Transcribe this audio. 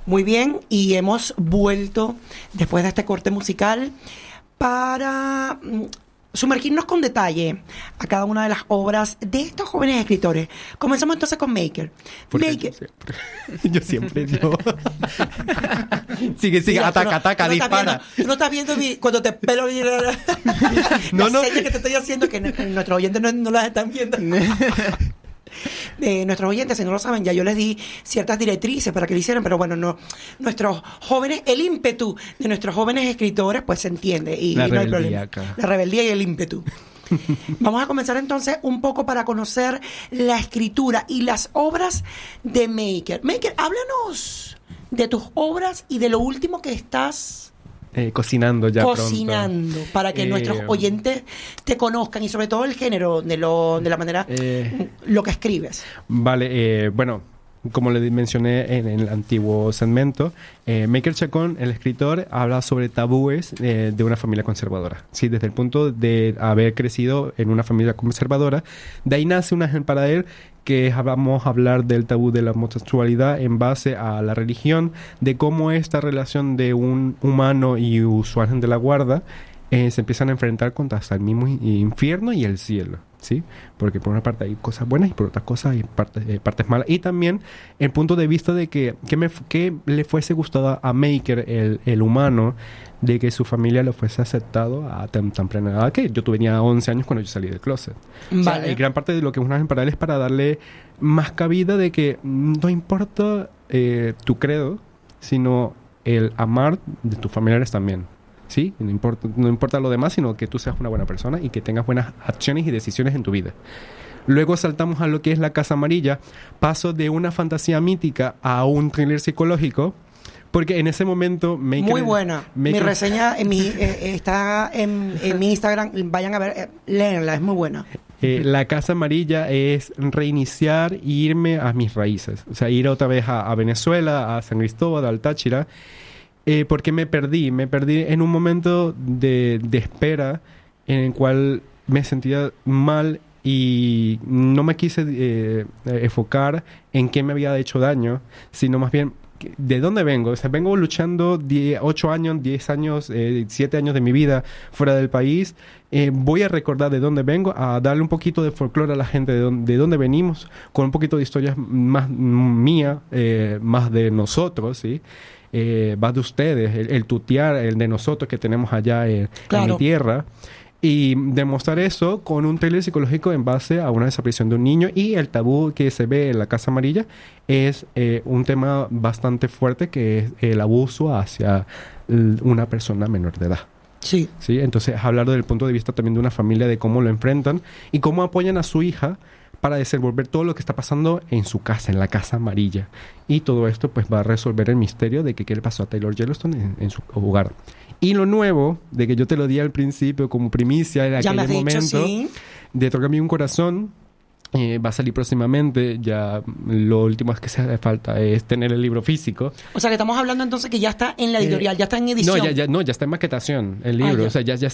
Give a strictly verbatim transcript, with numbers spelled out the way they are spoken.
Muy bien, y hemos vuelto después de este corte musical para mm, sumergirnos con detalle a cada una de las obras de estos jóvenes escritores. Comenzamos entonces con Maker. Porque Maker. Yo siempre, yo siempre digo... sigue, sigue, Mira, ataca, tú no- ataca, tú no estás dispara. viendo- Tú no estás viendo mi, cuando te pelo la, No, la no. seña que te estoy haciendo, que n- nuestros oyentes no, no las están viendo. Eh, nuestros oyentes, si no lo saben, ya yo les di ciertas directrices para que lo hicieran, pero bueno, no, nuestros jóvenes, el ímpetu de nuestros jóvenes escritores, pues se entiende y La no hay rebeldía problema. acá. La rebeldía y el ímpetu. Vamos a comenzar entonces un poco para conocer la escritura y las obras de Maker. Maker, háblanos de tus obras y de lo último que estás Eh, cocinando ya cocinando pronto. para que Eh, nuestros oyentes te conozcan y sobre todo el género de lo de la manera Eh, lo que escribes. Vale, eh, bueno, como le mencioné en el antiguo segmento, eh, Maker Chacón, el escritor, habla sobre tabúes eh, de una familia conservadora. Sí, desde el punto de haber crecido en una familia conservadora, de ahí nace una ejemplo para él que vamos a hablar del tabú de la homosexualidad en base a la religión, de cómo esta relación de un humano y su ángel de la guarda eh, se empiezan a enfrentar contra hasta el mismo infierno y el cielo, ¿sí? Porque por una parte hay cosas buenas y por otra cosa hay partes, eh, partes malas. Y también el punto de vista de que, que, me, que le fuese gustado a Maker, el, el humano, de que su familia lo fuese aceptado a tan temprana edad, que yo tenía once años cuando yo salí del closet. O sea, Vale. y gran parte de lo que es una para él es para darle más cabida de que no importa eh, tu credo, sino el amar de tus familiares también. ¿Sí? No importa, no importa lo demás, sino que tú seas una buena persona y que tengas buenas acciones y decisiones en tu vida. Luego saltamos a lo que es La Casa Amarilla. Paso de una fantasía mítica a un thriller psicológico. Porque en ese momento... Maker, Muy buena. Mi Maker- reseña en mi, eh, está en, en mi Instagram. Vayan a ver, eh, léenla, es muy buena. Eh, la Casa Amarilla es reiniciar e irme a mis raíces. O sea, ir otra vez a, a Venezuela, a San Cristóbal, al Táchira. Eh, porque me perdí. Me perdí en un momento de, de espera en el cual me sentía mal y no me quise eh, enfocar en qué me había hecho daño, sino más bien de dónde vengo. O sea, vengo luchando ocho años, diez años, eh, siete años de mi vida fuera del país. Eh, voy a recordar de dónde vengo, a darle un poquito de folclore a la gente de dónde, de dónde venimos, con un poquito de historias más mía, eh, más de nosotros, ¿sí? Eh, más de ustedes, el, el tutear, el de nosotros que tenemos allá eh, Claro. en mi tierra. Y demostrar eso con un thriller psicológico en base a una desaparición de un niño. Y el tabú que se ve en La Casa Amarilla es eh, un tema bastante fuerte, que es el abuso hacia l- una persona menor de edad. Sí. ¿Sí? Entonces, hablar desde el punto de vista también de una familia, de cómo lo enfrentan y cómo apoyan a su hija para desenvolver todo lo que está pasando en su casa, en La Casa Amarilla. Y todo esto pues va a resolver el misterio de que qué le pasó a Taylor Yellowstone en, en su hogar. Y lo nuevo, de que yo te lo di al principio como primicia en Ya me aquel has dicho, momento, sí. de Tócame un corazón, eh, va a salir próximamente. Ya lo último es que se hace falta es tener el libro físico. O sea, que estamos hablando entonces que ya está en la Eh, editorial, ya está en edición. No, ya, ya, no, ya está en maquetación el Ah, libro. ya. O sea, ya, ya